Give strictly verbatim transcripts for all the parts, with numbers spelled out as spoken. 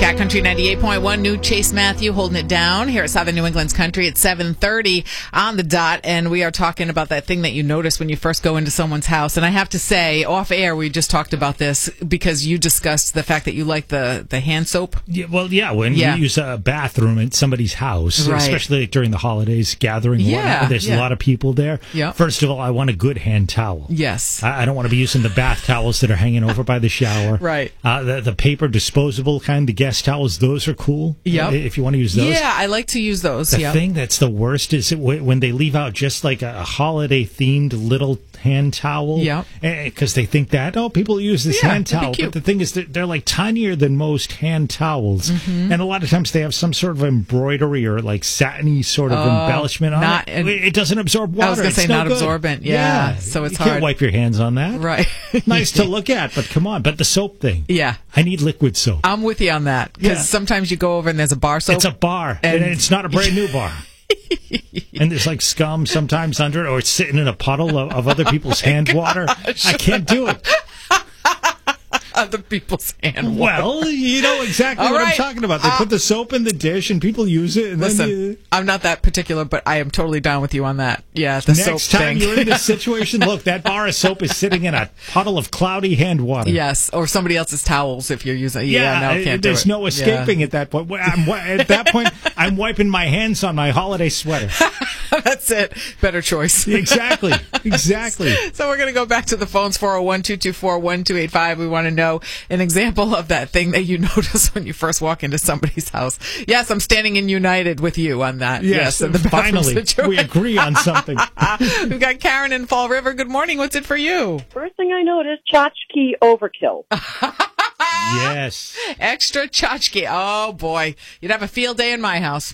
Cat Country ninety-eight point one, new Chase Matthew holding it down here at Southern New England's Country at seven thirty on the dot, and we are talking about that thing that you notice when you first go into someone's house. And I have to say, off air, we just talked about this because you discussed the fact that you like the, the hand soap. Yeah, well, yeah, when Yeah. you use a bathroom at somebody's house, Right. especially during the holidays, gathering, Yeah, whatnot, there's yeah. a lot of people there. Yep. First of all, I want a good hand towel. Yes. I I don't want to be using the bath towels that are hanging over by the shower. Right. Uh, the, the paper disposable kind, the guest towels, those are cool. Yep. If you want to use those. Yeah, I like to use those. The Yep. thing that's the worst is it, when they leave out just like a, a holiday-themed little hand towel. Yep. Because they think that, oh, people use this Yeah, hand it'd be towel. cute. But the thing is, they're, they're like tinier than most hand towels. Mm-hmm. And a lot of times they have some sort of embroidery or like satiny sort of Oh, embellishment on not- it. It doesn't absorb water. I was going to It's say no not good. absorbent. Yeah. So it's you hard. can't wipe your hands on that. Right. Nice to look at, but come on. But the soap thing. Yeah. I need liquid soap. I'm with you on that because Yeah. sometimes you go over and there's a bar soap. It's a bar, and, And- it's not a brand new bar. And there's like scum sometimes under it, or it's sitting in a puddle of, of other people's hand water. I can't do it. Other people's hand water. Well, you know exactly All what I'm right. talking about. They Uh, put the soap in the dish, and people use it. And Listen, then you, I'm not that particular, but I am totally down with you on that. Yeah, the soap next time thing. you're in this situation, look, that bar of soap is sitting in a puddle of cloudy hand water. Yes, or somebody else's towels if you're using. Yeah, no, can't do there's it. no escaping at that point. Well, I'm, at that point, I'm wiping my hands on my holiday sweater. Yeah. That's it. Better choice. Exactly. Exactly. So we're going to go back to the phones, four oh one, two two four, one two eight five. We want to know an example of that thing that you notice when you first walk into somebody's house. Yes, I'm standing in United with you on that. Yes, in the bathroom finally, situation. we agree on something. We've got Karen in Fall River. Good morning. What's it for you? First thing I noticed, tchotchke overkill. Yes. Extra tchotchke. Oh, boy. You'd have a field day in my house.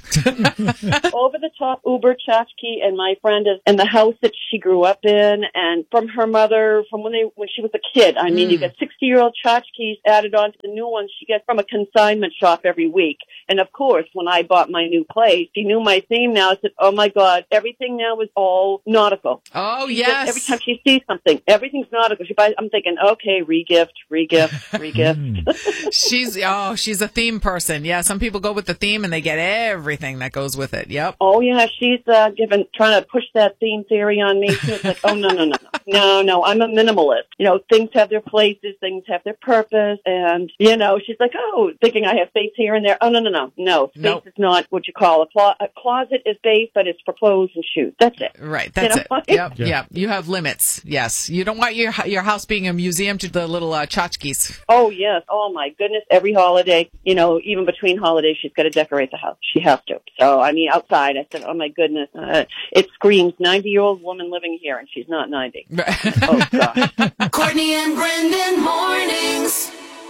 Over the top uber tchotchke, and my friend is in the house that she grew up in, and from her mother, from when they when she was a kid. I mean, Mm. you get sixty-year-old tchotchkes added on to the new ones she gets from a consignment shop every week. And of course, when I bought my new place, she knew my theme now. I said, oh my God, everything now is all nautical. Oh, She yes. gets- Every time she sees something, everything's nautical. She buys, I'm thinking, okay, regift, regift, regift. She's, oh, she's a theme person. Yeah, some people go with the theme and they get everything that goes with it. Yep. Oh yeah, she's uh, given trying to push that theme theory on me too. It's like, oh no, no, no, no, no, no. I'm a minimalist. You know, things have their places, things have their purpose, and you know, she's like, oh, thinking I have space here and there. Oh no, no, no, no. Space Nope. is not what you call a, clo- a closet. Is space, but it's for clothes and shoes. That's it. Right, that's You know? it. Yep, Yeah. yep. You have limits. Yes, you don't want your your house being a museum to the little uh, tchotchkes. Oh yes. Oh my goodness. Every holiday, you know, even between holidays, she's got to decorate the house. She has to. So I mean, outside, I said, oh my goodness, uh, it screams ninety-year-old woman living here, and she's not ninety. Oh gosh. Courtney and Brendan mornings.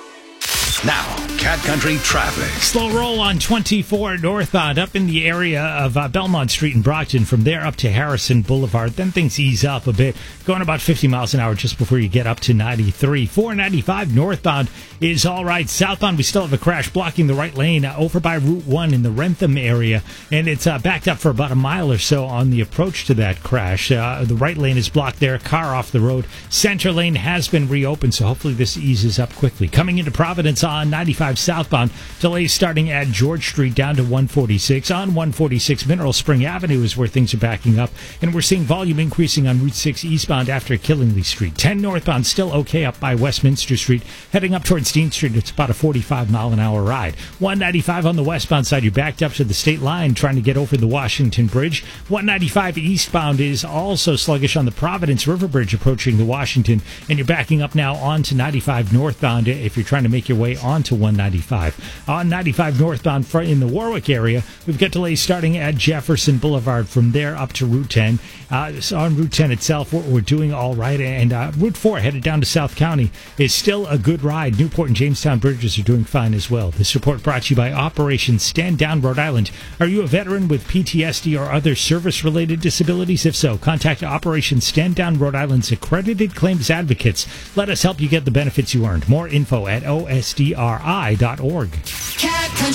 Now, Cat Country traffic. Slow roll on twenty-four northbound up in the area of uh, Belmont Street in Brockton. From there up to Harrison Boulevard. Then things ease up a bit, going about fifty miles an hour just before you get up to ninety-three. four ninety-five northbound is all right. Southbound, we still have a crash blocking the right lane uh, over by Route one in the Rentham area. And it's uh, backed up for about a mile or so on the approach to that crash. Uh, the right lane is blocked there. Car off the road. Center lane has been reopened, so hopefully this eases up quickly. Coming into Providence on ninety-five southbound, delays starting at George Street down to one forty-six. On one forty-six, Mineral Spring Avenue is where things are backing up, and we're seeing volume increasing on Route six eastbound after Killingly Street. ten northbound still okay up by Westminster Street. Heading up towards Dean Street, it's about a forty-five mile an hour ride. one ninety-five on the westbound side, you're backed up to the state line trying to get over the Washington Bridge. one ninety-five eastbound is also sluggish on the Providence River Bridge approaching the Washington, and you're backing up now onto ninety-five northbound if you're trying to make your way onto one ninety-five. On ninety-five northbound in the Warwick area, we've got delays starting at Jefferson Boulevard. From there up to Route ten. Uh, so on Route ten itself, we're, we're doing all right. And uh, Route four, headed down to South County, is still a good ride. Newport and Jamestown bridges are doing fine as well. This report brought to you by Operation Stand Down Rhode Island. Are you a veteran with P T S D or other service-related disabilities? If so, contact Operation Stand Down Rhode Island's accredited claims advocates. Let us help you get the benefits you earned. More info at O S D R I dot org. Cat Country.